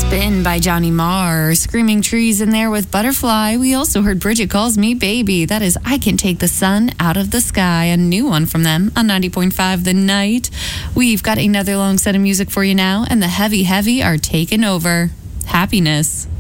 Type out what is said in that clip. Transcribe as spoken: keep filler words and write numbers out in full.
Spin by Johnny Marr. Screaming Trees in there with Butterfly. We also heard Bridget Calls Me Baby. That is I Can Take the Sun Out of the Sky. A new one from them on ninety point five The Night. We've got another long set of music for you now, and the Heavy Heavy are taking over. Happiness.